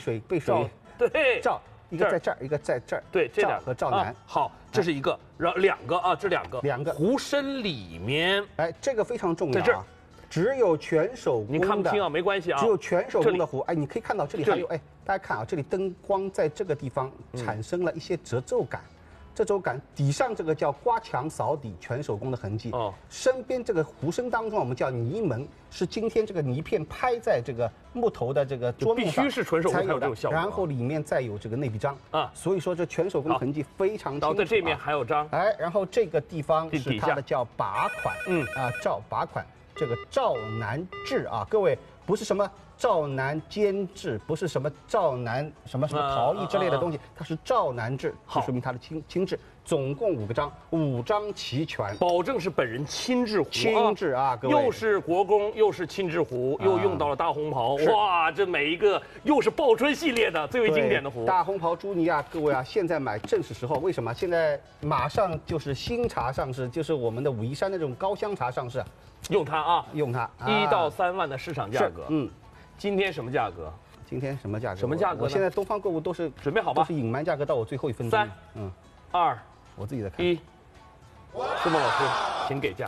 水对赵，一个在这儿，一个在这儿。 对，这两赵和赵南。 好，这是一个，然后两个啊，这两个。壶身里面， 哎，这个非常重要在这儿。 只有全手工的， 你看不清啊，没关系啊。 只有全手工的壶，哎，你可以看到这里还有，哎，大家看啊，这里灯光在这个地方产生了一些褶皱感，这种感底上这个叫刮墙扫底，全手工的痕迹。哦，身边这个壶身当中我们叫泥门，是今天这个泥片拍在这个木头的这个桌面上， 必须是纯手工才有这种效果。 然后里面再有这个内壁章啊，所以说这全手工痕迹非常清楚。 在这面还有章， 哎，然后这个地方是它的叫把款，赵把款。这个赵南制啊，各位不是什么赵南监制，不是什么赵南什么陶艺之类的东西，它是赵南制，就说明它的精致。总共5个章，5章齐全， 保证是本人亲制壶， 亲制啊，各位， 又是国工，又是亲制壶，又用到了大红袍，哇，这每一个又是报春系列的最为经典的壶。 大红袍朱泥啊，各位啊，现在买正是时候。为什么？现在马上就是新茶上市，就是我们的武夷山的这种高香茶上市， 用它啊， 用它 ，1到3万的市场价格，今天什么价格？ 今天什么价格？ 什么价格？ 我现在东方购物都是准备好吧， 都是隐瞒价格到我最后1分钟。 3、2。 我自己在看。 苏梦老师，请给价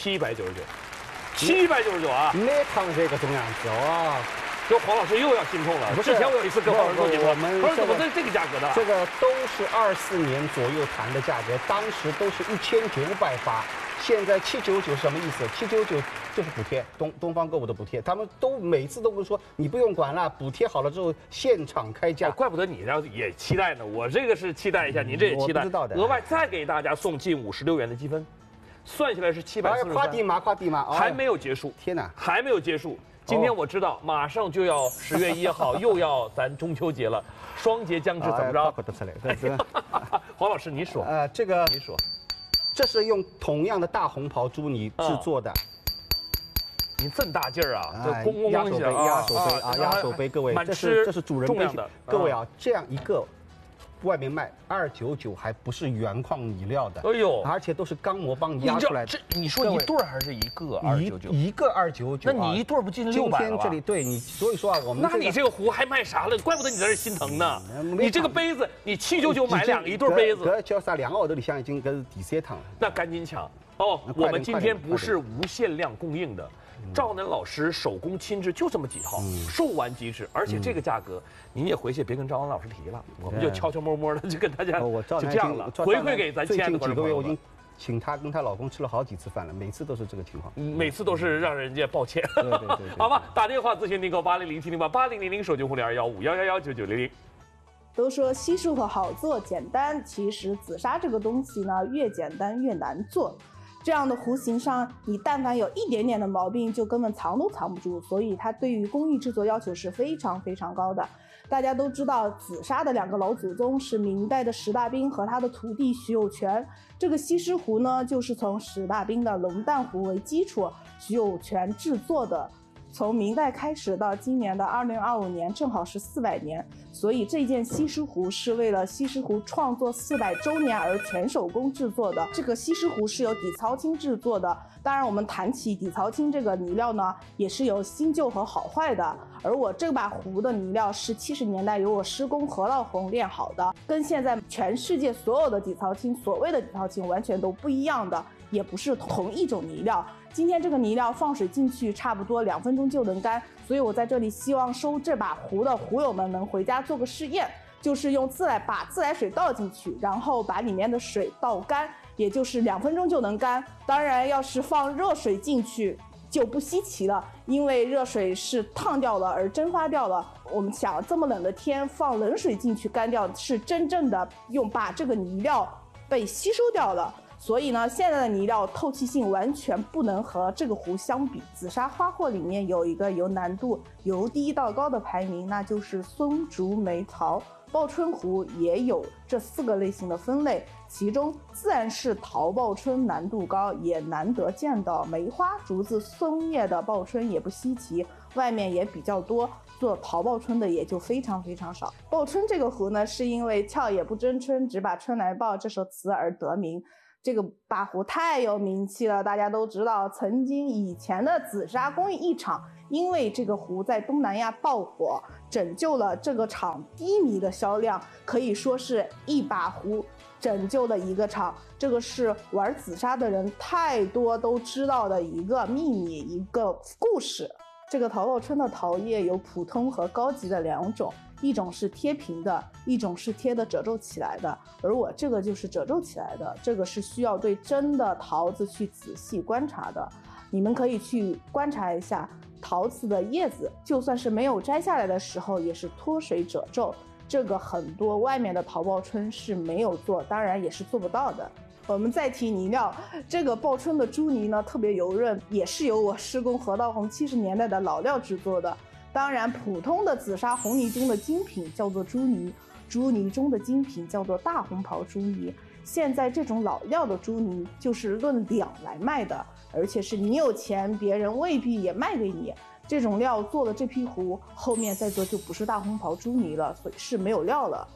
，799，799啊！ 没看这个种样子哦。 这黄老师又要心痛了。之前我有一次跟黄老师做节目，他说怎么这个价格的？ 这个都是24年左右谈的价格，当时都是1900发，现在799是什么意思？799就是补贴，东方购物的补贴，他们都每次都会说你不用管了，补贴好了之后现场开价。 怪不得你也期待呢，我这个是期待一下，你这也期待。额外再给大家送近56元的积分，算下来是743。 夸地马， 还没有结束。 天哪， 还没有结束。今天我知道，马上就要10月1号，又要咱中秋节了，双节将至，怎么着？黄老师，你说。 这个你说。 这是用同样的大红袍朱泥制作的。 你这么大劲儿啊！ 压手杯，各位，这是主人杯，各位啊，这样一个，外面卖299，还不是原矿泥料的，哎呦，而且都是钢模帮你压出来的。 你说一对还是一个299？ 一个299， 那你一对不进600了？ 今天这里对你，所以说啊，我们那你这个壶还卖啥了？怪不得你在这心疼呢。你这个杯子，你799买2个一对杯子， 这叫啥？2个号头里向已经搿是第3趟了。 那赶紧抢哦！我们今天不是无限量供应的。赵南老师手工亲制就这么几套，售完即止，而且这个价格，您也回去别跟赵南老师提了，我们就悄悄摸摸的就跟大家就这样了，回馈给咱亲爱的观众朋友们。最近几个月我已经请她跟她老公吃了好几次饭了，每次都是这个情况，每次都是让人家抱歉。 对， 好吧，打电话咨询订购8007088000，手机互联215119900。 都说稀疏和好做简单，其实紫砂这个东西呢，越简单越难做。这样的壶形上，你但凡有一点点的毛病，就根本藏都藏不住，所以它对于工艺制作要求是非常非常高的。大家都知道，紫砂的2个老祖宗是明代的石大彬和他的徒弟徐有泉。这个西施壶呢，就是从石大彬的龙蛋壶为基础，徐有泉制作的。从明代开始到今年的2025年，正好是400年，所以这件西施壶是为了西施壶创作400周年而全手工制作的。这个西施壶是由底槽青制作的，当然我们谈起底槽青这个泥料呢，也是有新旧和好坏的。而我这把壶的泥料是70年代由我师公何老红炼好的，跟现在全世界所有的底槽青所谓的底槽青完全都不一样的，也不是同一种泥料。今天这个泥料放水进去差不多2分钟就能干，所以我在这里希望收这把壶的壶友们能回家做个试验，就是用把自来水倒进去，然后把里面的水倒干，也就是2分钟就能干。当然要是放热水进去就不稀奇了，因为热水是烫掉了而蒸发掉了。我们想这么冷的天放冷水进去干掉，是真正的把这个泥料被吸收掉了。所以呢，现在的泥料透气性完全不能和这个壶相比。紫砂花货里面有一个由难度由低到高的排名，那就是松竹梅桃。报春壶也有这4个类型的分类，其中自然是桃报春难度高，也难得见到梅花、竹子、松叶的报春也不稀奇，外面也比较多。做桃报春的也就非常非常少。报春这个壶呢，是因为俏也不争春，只把春来报这首词而得名。这个把壶太有名气了，大家都知道，曾经以前的紫砂工艺艺厂因为这个壶在东南亚爆火， 拯救了这个厂低迷的销量，可以说是一把壶拯救了一个厂。这个是玩紫砂的人太多都知道的一个秘密，一个故事。这个陶爆春的陶叶有普通和高级的2种，一种是贴平的，一种是贴的褶皱起来的，而我这个就是褶皱起来的，这个是需要对真的桃子去仔细观察的。你们可以去观察一下桃子的叶子，就算是没有摘下来的时候也是脱水褶皱，这个很多外面的陶爆春是没有做，当然也是做不到的。我们再提泥料，这个爆春的朱泥呢特别油润，也是由我师公何道红70年代的老料制作的。当然普通的紫砂红泥中的精品叫做朱泥，朱泥中的精品叫做大红袍朱泥。现在这种老料的朱泥就是论两来卖的，而且是你有钱别人未必也卖给你。这种料做的这批壶后面再做就不是大红袍朱泥了，所以是没有料了。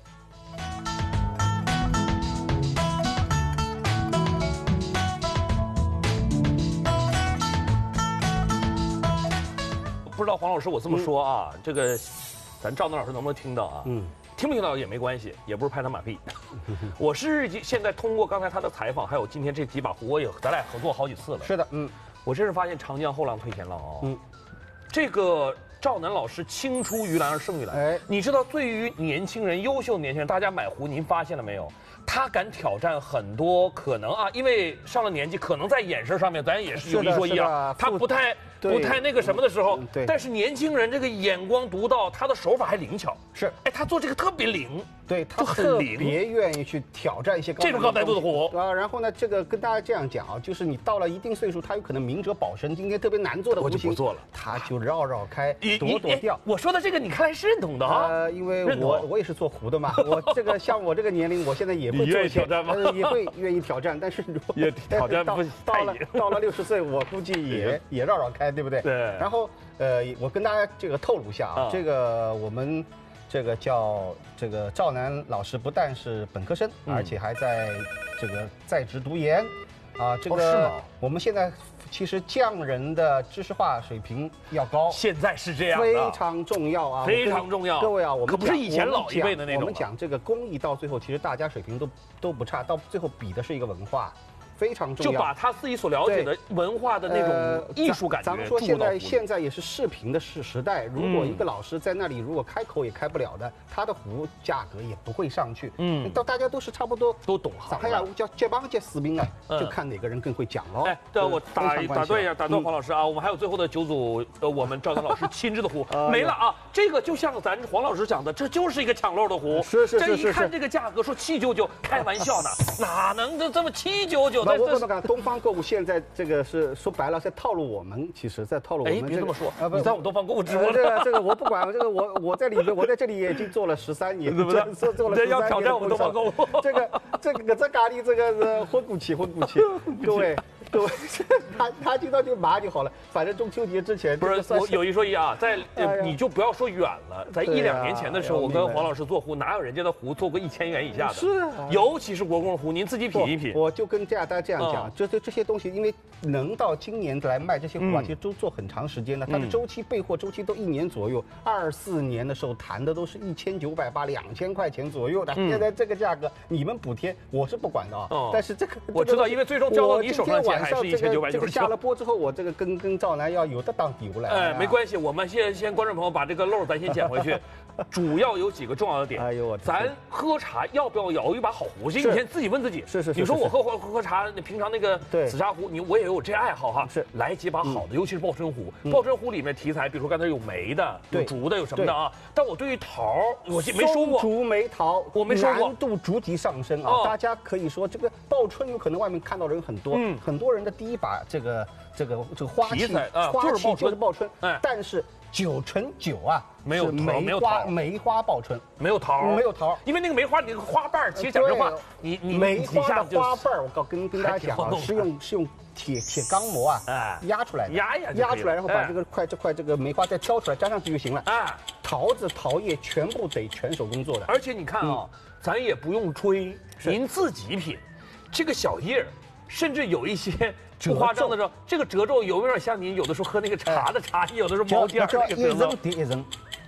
不知道黄老师，我这么说啊，这个咱赵能老师能不能听到啊？听不听到也没关系，也不是拍他马屁。我是现在通过刚才他的采访，还有今天这几把壶，咱俩合作好几次了。 是的， 我真是发现长江后浪推前浪啊。这个赵能老师青出于蓝而胜于蓝。你知道，对于年轻人、优秀的年轻人，大家买壶，您发现了没有？他敢挑战很多可能啊，因为上了年纪，可能在眼神上面咱也是有一说一啊，他不太那个什么的时候，但是年轻人这个眼光独到，他的手法还灵巧， 是， 他做这个特别灵， 对他特别愿意去挑战一些这种高难度的壶啊。然后呢，这个跟大家这样讲啊，就是你到了一定岁数，他有可能明哲保身，今天特别难做的壶型， 我就不做了， 他就绕开，躲掉。 我说的这个，你看来是认同的啊？ 因为我也是做壶的嘛，我这个像我这个年龄，我现在也会做挑战吗？ 也会愿意挑战，但是如果也挑战不到了60岁，我估计也绕开，对不对？ 对。 然后我跟大家这个透露一下啊，这个我们这个叫这个赵楠老师不但是本科生，而且还在这个在职读研啊。这个我们现在其实匠人的知识化水平要高， 现在是这样的， 非常重要啊， 非常重要。 各位啊，我们可不是以前老一辈的那种。 我们讲这个工艺到最后，其实大家水平都不差，到最后比的是一个文化。非常重要， 就把他自己所了解的文化的那种艺术感觉。 咱们说现在也是视频的时代，如果一个老师在那里，如果开口也开不了的，他的壶价格也不会上去。到大家都是差不多都懂行。 上海话叫结帮结死命啊，就看哪个人更会讲喽。 对，我打断一下，打断黄老师啊，我们还有最后的9组，我们赵楠老师亲制的壶没了啊。这个就像咱黄老师讲的，这就是一个抢漏的壶。 是。 这一看这个价格，说799，开玩笑呢，哪能这么799？ 我不能讲，东方购物现在这个是说白了在套路我们，其实在套路我们。 别这么说，你在我们东方购物直播这个我不管，这个我在里面，我在这里也已经做了13年， 对不对？ 做了13年。 要挑战我们东方购物， 这咖喱这个是混骨气，各位。对，他知道就麻就好了，反正中秋节之前不是我有一说一啊，在你就不要说远了，在1、2年前的时候，我跟黄老师做壶，哪有人家的壶做过1000元以下的？ 是啊， 尤其是国供壶，您自己品一品。 我就跟大家这样讲，这些东西，因为能到今年来卖这些壶啊，其实都做很长时间的，它的周期备货周期都1年左右，24年的时候谈的都是1980、2000块钱左右的，现在这个价格你们补贴我是不管的啊，但是这个我知道，因为最终交到你手上钱。 还是1999。这个下了播之后，我这个跟赵楠要有的当底无来。 没关系，我们先观众朋友把这个漏咱先捡回去。主要有几个重要的点。哎呦，咱喝茶要不要有一把好壶？你先自己问自己。 是。 你说我喝茶，平常那个紫砂壶，我也有这爱好哈。 是。 来几把好的，尤其是抱春壶。抱春壶里面题材，比如说刚才有梅的，有竹的，有什么的啊？但我对于桃，我没说过。 竹梅桃， 我没说过。 难度逐级上升啊！大家可以说这个抱春有可能外面看到的人很多，很多人的第一把这个花器就是抱春，但是9成9啊， 没有梅花抱春， 没有桃，因为那个梅花，你那个花瓣其实讲实话，你梅花的花瓣，我跟大家讲啊，是用铁钢模啊，压出来的，压出来，然后把这块这个梅花再挑出来，粘上去就行了。桃子桃叶全部得全手工做的， 而且你看啊，咱也不用吹，您自己品，这个小叶，甚至有一些。不夸张的说，这个褶皱有没有点像您有的时候喝那个茶的茶叶，有的时候毛尖那个褶皱？ 一层叠一层，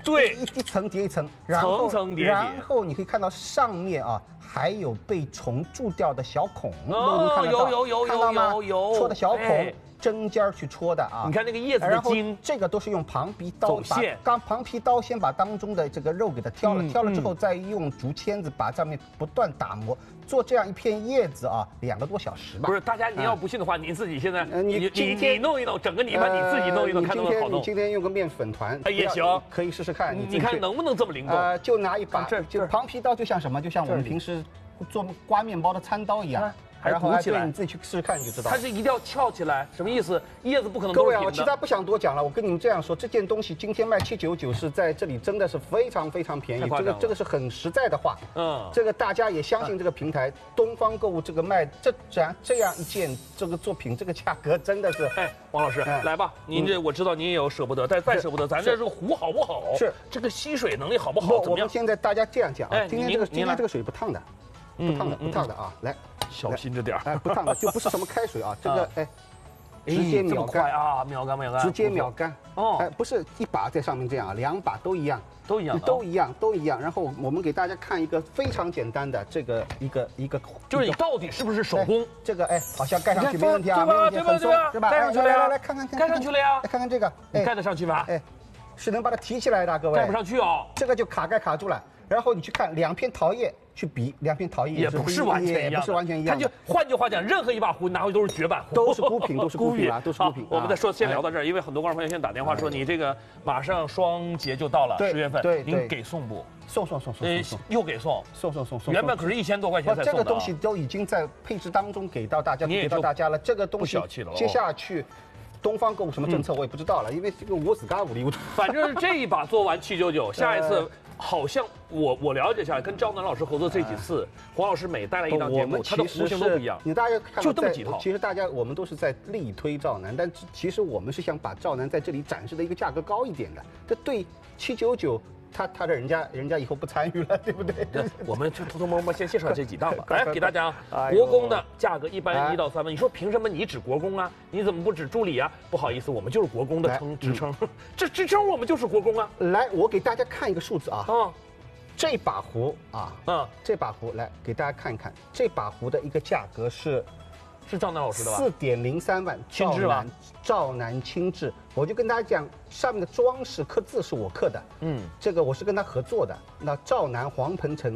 对， 一层叠一层， 层层叠叠， 然后你可以看到上面啊还有被虫蛀掉的小孔， 哦，有戳的小孔。针尖去戳的啊！ 你看那个叶子的茎， 这个都是用旁皮刀旁皮刀先把当中的这个肉给它挑了，挑了之后再用竹签子把上面不断打磨，做这样一片叶子啊，2个多小时吧。 不是，大家您要不信的话，您自己现在你弄一弄，整个泥巴你自己弄一弄，看能不能好弄。 你今天用个面粉团也行， 可以试试看。 你看能不能这么灵动？ 就拿一把，就旁皮刀就像什么？就像我们平时做刮面包的餐刀一样。然后起来， 你自己去试试看你就知道。 它是一定要翘起来，什么意思？叶子不可能各位啊，我其他不想多讲了，我跟你们这样说，这件东西今天卖799是在这里真的是非常非常便宜，这个是很实在的话。这个大家也相信这个平台，东方购物这个卖这样一件这个作品，这个价格真的是。 王老师来吧，您这我知道您也有舍不得，但再舍不得，咱这壶好不好？ 是这个吸水能力好不好？ 我们现在大家这样讲啊，今天这个水不烫的，不烫的啊，来。 小心着点儿， 不烫的，就不是什么开水啊，这个直接秒干啊，秒干， 直接秒干哦，不是一把在上面这样啊，2把都一样，都一样。然后我们给大家看一个非常简单的这个一个， 就是你到底是不是手工？ 这个好像盖上去没问题啊，没问题，很松，是吧？ 盖上去了呀， 来看， 盖上去了呀， 看看这个， 你盖得上去吗？ 是能把它提起来的，各位。 盖不上去哦， 这个就卡住了。然后你去看2片桃叶去比，2片桃叶也不是完全一样， 它就换句话讲，任何一把壶拿回都是绝版壶， 都是孤品，都是孤品啦，都是孤品。 我们再说，先聊到这儿，因为很多观众朋友现在打电话说你这个马上双节就到了，10月份，您给送不？ 送， 又给送，原本可是1000多块钱才送的。 这个东西都已经在配置当中给到大家了，这个东西接下去。东方购物什么政策我也不知道了，因为这个我自家无力。 反正这一把做完799，下一次好像我了解下来，跟赵楠老师合作这几次，黄老师每带来一档节目，他的弧形都不一样。 你大家看就这么几套。 其实我们都是在力推赵楠，但其实我们是想把赵楠在这里展示的一个价格高一点的，这对799。他的人家以后不参与了，对不对？ 我们就偷偷摸摸先介绍这几档吧。来给大家，国工的价格一般1到3万。你说凭什么你指国工啊？你怎么不指助理啊？不好意思，我们就是国工的职称，这职称我们就是国工啊。 来，我给大家看一个数字啊。这把壶啊，这把壶来给大家看一看，这把壶的一个价格是赵楠老师的吧 ？4.03万， 亲制吧？ 赵楠亲制，我就跟大家讲，上面的装饰刻字是我刻的，这个我是跟他合作的。那赵楠黄鹏城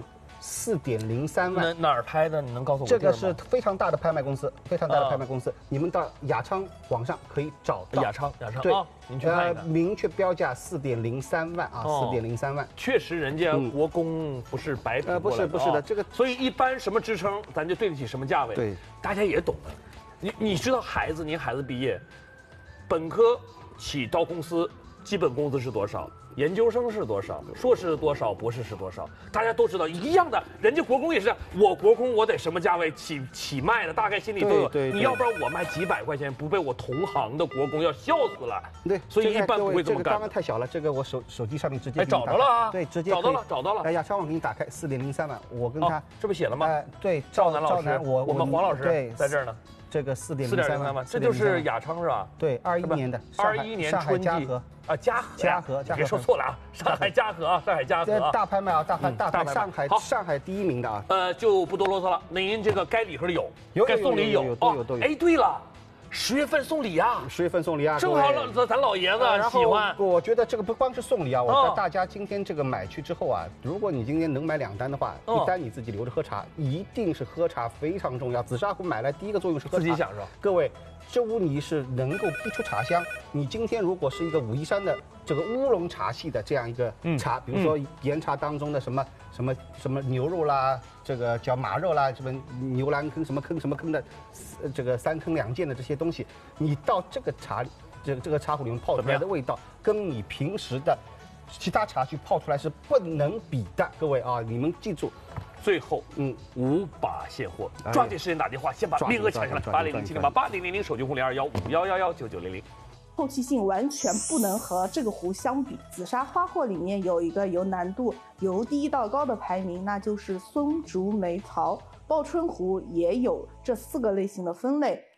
4.03万， 哪儿拍的？你能告诉我？ 这个是非常大的拍卖公司，你们到雅昌网上可以找到。 雅昌对， 您去看一看。 明确标价4.03万啊，4.03万。 确实，人家国工不是白品不是的，这个所以一般什么支撑，咱就对得起什么价位。 对， 大家也懂的。你知道您孩子毕业，本科起到公司基本工资是多少？研究生是多少？硕士是多少？博士是多少？大家都知道一样的，人家国工也是，我国工我得什么价位起卖的，大概心里都有。你要不然我卖几百块钱，不被我同行的国工要笑死了。 对， 所以一般不会这么干。 这个刚刚太小了，这个我手机上面直接找着了啊。 对，直接找到了。 来，雅昌网给你打开4.03万，我跟他这不写了吗？ 对， 赵楠老师，我们黄老师对在这儿呢。 这个4.03万， 这就是雅昌是吧？ 对，21年的 ，21年春季啊，嘉禾，别说错了啊，上海嘉禾啊， 大拍卖啊，大拍，上海第1名的啊。 就不多啰嗦了，您这个该礼盒里有，该送礼有。 哎，对了。10月份送礼啊 ！10月份送礼啊！ 正好咱老爷子喜欢。 我觉得这个不光是送礼啊，我带大家今天这个买去之后啊，如果你今天能买2单的话，1单你自己留着喝茶，一定是喝茶非常重要。紫砂壶买来第一个作用是喝茶， 自己享受。 各位，这污泥是能够逼出茶香。你今天如果是一个武夷山的这个乌龙茶系的这样一个茶，比如说岩茶当中的什么牛肉啦，这个叫马肉啦，什么牛栏坑什么坑的，这个3坑2涧的这些东西，你到这个茶里，这个茶壶里面泡出来的味道，跟你平时的其他茶去泡出来是不能比的。各位啊，你们记住。 最后，5把现货，抓紧时间打电话，先把名额抢下来，8007088000手机号02151119900。 透气性完全不能和这个壶相比。紫砂花货里面有一个由难度由低到高的排名，那就是松竹梅曹。报春壶也有这4个类型的分类。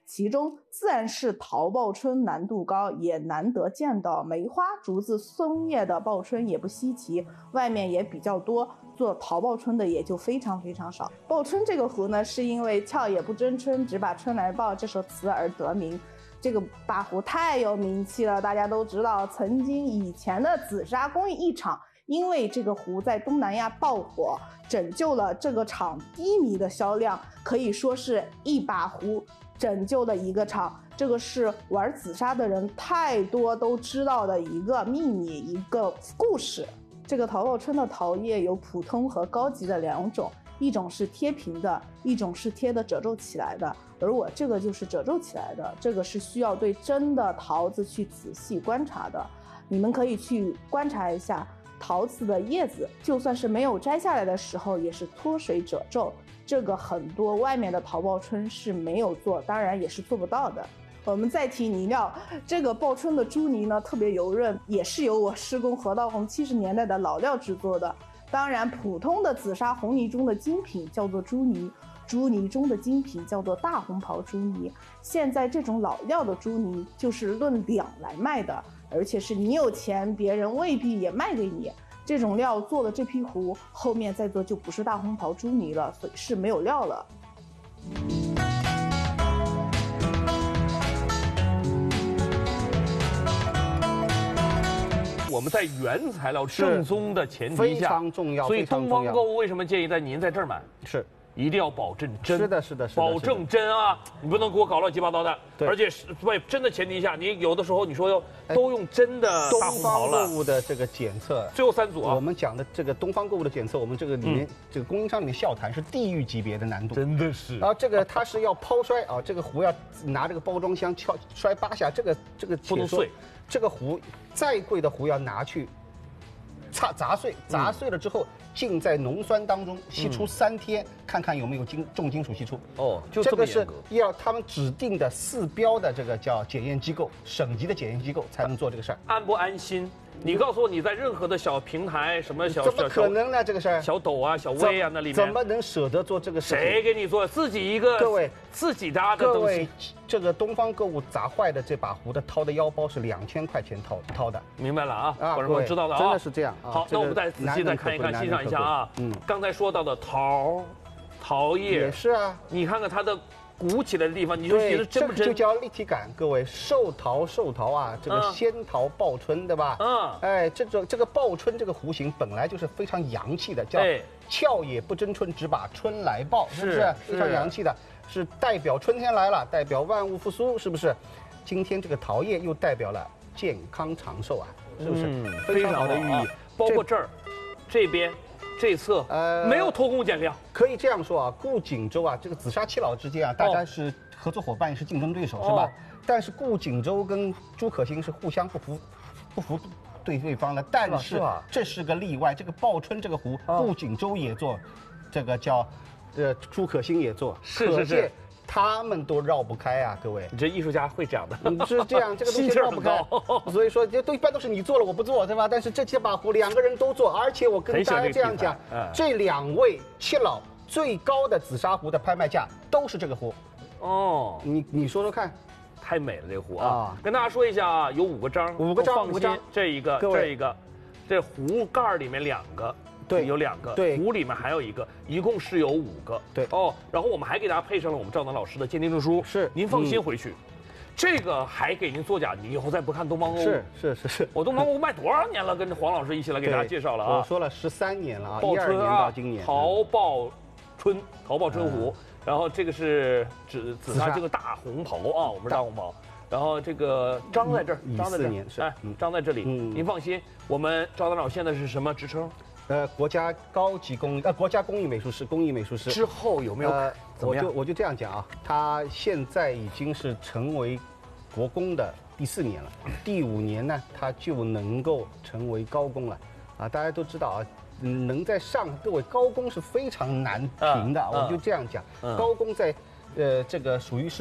其中自然是陶报春难度高，也难得见到梅花、竹子、松叶的报春也不稀奇，外面也比较多，做陶报春的也就非常非常少。报春这个湖呢，是因为俏也不争春，只把春来报这首词而得名。这个灞湖太有名气了，大家都知道，曾经以前的紫砂工艺一场，因为这个湖在东南亚爆火，拯救了这个厂低迷的销量，可以说是一把湖拯救了一个厂。这个是玩紫砂的人太多都知道的一个秘密，一个故事。这个陶报春的陶叶有普通和高级的两种，一种是贴平的，一种是贴的褶皱起来的，而我这个就是褶皱起来的，这个是需要对真的桃子去仔细观察的。你们可以去观察一下桃子的叶子，就算是没有摘下来的时候也是脱水褶皱，这个很多外面的陶报春是没有做，当然也是做不到的。我们再提泥料，这个报春的朱泥呢特别油润，也是由我师公何道红70年代的老料制作的。当然普通的紫砂红泥中的精品叫做朱泥，朱泥中的精品叫做大红袍朱泥。现在这种老料的朱泥就是论两来卖的，而且是你有钱别人未必也卖给你。这种料做的这批壶后面再做就不是大红袍朱泥了，所以是没有料了。 我们在原材料正宗的前提下， 非常重要。 所以东方购物为什么建议您在这儿买？ 是。 一定要保证真， 是的，是的， 保证真啊！你不能给我搞乱七八糟的。 对， 而且是在真的前提下，你有的时候你说都用真的大红袍了。 东方购物的这个检测， 最后3组啊。 我们讲的这个东方购物的检测，我们这个里面这个供应商里面笑谈是地狱级别的难度， 真的是。 然后这个它是要抛摔啊，这个壶要拿这个包装箱摔8下，这个不能碎。 这个壶再贵的壶要拿去砸碎，砸碎了之后浸在浓酸当中析出3天，看看有没有重金属析出。 哦，就这么严格。 这个是要他们指定的4标的这个叫检验机构，省级的检验机构才能做这个事儿。 安不安心？你告诉我，你在任何的小平台，什么小怎么可能呢？这个事儿， 小抖啊、小微啊，那里面怎么能舍得做这个事情？ 谁给你做？自己一个， 各位自己家的东西。 各位，这个东方购物砸坏的这把壶的掏的腰包是2000块钱掏的。 明白了啊，观众朋友知道了啊， 真的是这样。 好，那我们再仔细再看一看，欣赏一下啊。刚才说到的桃叶也是啊， 你看看它的鼓起来的地方，你就觉得真不真？ 这就叫立体感。各位，寿桃啊，这个仙桃报春，对吧？哎，这个报春这个弧形本来就是非常洋气的，叫俏也不争春，只把春来报，是不是？非常洋气的，是代表春天来了，代表万物复苏，是不是？今天这个桃叶又代表了健康长寿啊，是不是？ 非常好的寓意。包括这儿，这边。这侧没有偷工减料， 可以这样说啊。顾景舟啊，这个紫砂七老之间啊，大家是合作伙伴，也是竞争对手，是吧？但是顾景舟跟朱可心是互相不服对方的。但是这是个例外，这个报春这个壶，顾景舟也做，这个叫朱可心也做， 是。 他们都绕不开啊，各位！ 你这艺术家会这样的， 是这样，这个东西绕不开。所以说，都一般都是你做了我不做，对吧？但是这把壶2个人都做，而且我跟大家这样讲，这2位七老最高的紫砂壶的拍卖价都是这个壶。哦，你说说看， 太美了这壶啊！跟大家说一下啊，有5个章，5个章，这一个，这壶盖里面2个。对，有2个，对，壶里面还有1个，一共是有5个， 对哦。然后我们还给大家配上了我们赵能老师的鉴定证书， 是， 您放心回去。这个还给您作假，你以后再不看东方购物。 是。 我东方购物卖多少年了？跟黄老师一起来给大家介绍了啊。 我说了13年了啊 ，12 年到今年。 陶报春壶，然后这个是紫砂这个大红袍啊，我们是大红袍。然后这个章在这儿，章在这儿，哎，章在这里。您放心，我们赵能老师现在是什么职称？ 国家工艺美术师，工艺美术师。 之后有没有我就这样讲啊，他现在已经是成为国工的第4年了，第5年呢，他就能够成为高工了，啊，大家都知道啊，能在各位高工是非常难评的，我就这样讲，高工在，这个属于是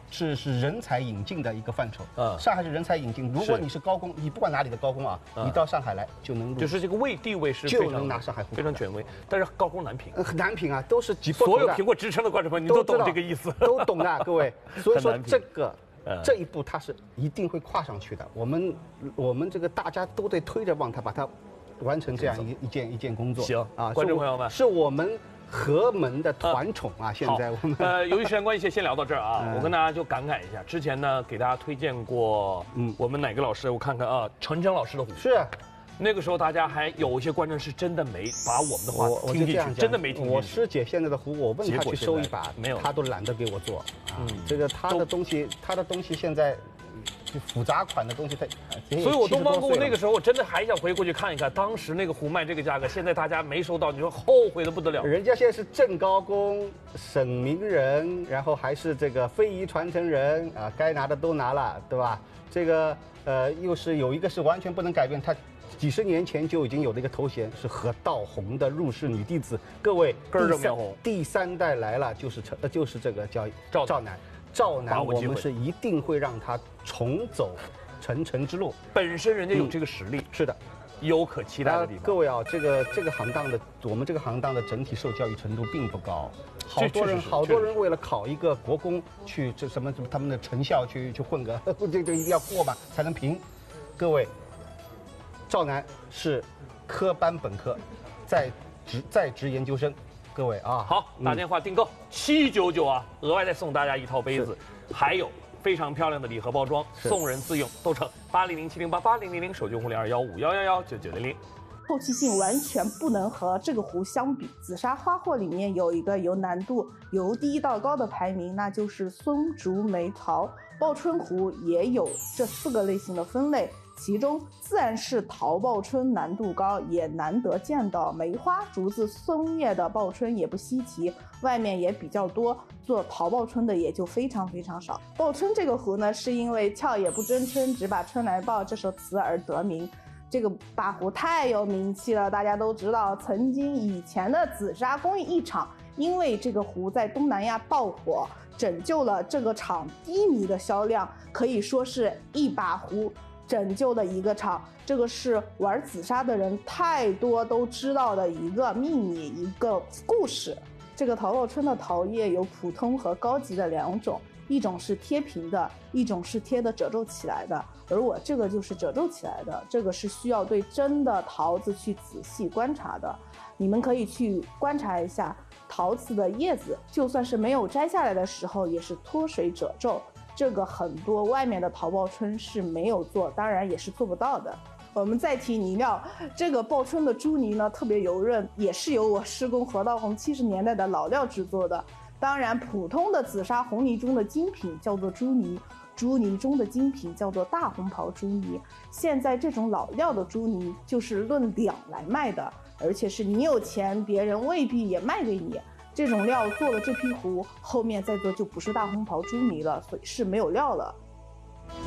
是人才引进的一个范畴。上海是人才引进，如果你是高工，你不管哪里的高工啊，你到上海来就能入， 就是这个地位是就能拿上海户口， 非常权威。但是高工难评， 难评啊，都是挤破头的。 所有评过职称的观众朋友，你都懂这个意思， 都懂的，各位。所以说这一步他是一定会跨上去的。我们这个大家都得推着往他把它完成这样一件工作。 行啊，观众朋友们， 是我们河门的团宠啊！现在我们由于时间关系，先聊到这儿啊。我跟大家就感慨一下，之前呢给大家推荐过，我们哪个老师？我看看啊，陈真老师的湖是。 那个时候大家还有一些观众是真的没把我们的话听进去，真的没听进去。 我师姐现在的壶，我问他去收一把， 没有， 他都懒得给我做。这个他的东西现在就复杂款的东西， 所以我东方宫那个时候我真的还想回过去看一看，当时那个壶卖这个价格，现在大家没收到，你说后悔的不得了。 人家现在是正高工、省名人，然后还是这个非遗传承人啊，该拿的都拿了，对吧？这个又是有一个是完全不能改变，他几十年前就已经有的一个头衔是何道红的入室女弟子。各位，第三代来了，就是这个叫赵楠。赵楠，我们是一定会让他重走陈诚之路。 本身人家有这个实力， 是的， 有可期待的地方。 各位啊，这个行当的，我们这个行当的整体受教育程度并不高，好多人为了考一个国公去这什么他们的成校去混个，这一定要过嘛才能评。各位，赵楠是科班本科，在职研究生。各位啊， 好，打电话订购799啊，额外再送大家一套杯子，还有非常漂亮的礼盒包装，送人自用都成。800-708-8000，手机用户021511999900。 透气性完全不能和这个壶相比。紫砂花货里面有一个由难度由低到高的排名，那就是松竹梅桃。报春壶也有这4个类型的分类。其中自然是桃报春难度高，也难得见到梅花、竹子、松叶的报春也不稀奇，外面也比较多，做桃报春的也就非常非常少。报春这个壶呢，是因为俏也不争春，只把春来报这首词而得名。这个大壶太有名气了，大家都知道，曾经以前的紫砂工艺一厂，因为这个壶在东南亚爆火，拯救了这个厂低迷的销量，可以说是一把壶拯救了一个厂。这个是玩紫砂的人太多都知道的一个秘密，一个故事。这个桃报春的桃叶有普通和高级的2种，一种是贴平的，一种是贴的褶皱起来的，而我这个就是褶皱起来的，这个是需要对真的桃子去仔细观察的。你们可以去观察一下桃子的叶子，就算是没有摘下来的时候也是脱水褶皱，这个很多外面的桃报春是没有做，当然也是做不到的。我们再提泥料，这个报春的朱泥呢特别油润，也是由我师公何道红70年代的老料制作的。当然普通的紫砂红泥中的精品叫做朱泥，朱泥中的精品叫做大红袍朱泥。现在这种老料的朱泥就是论两来卖的，而且是你有钱别人未必也卖给你。这种料做了这批壶，后面再做就不是大红袍朱泥了，所以是没有料了。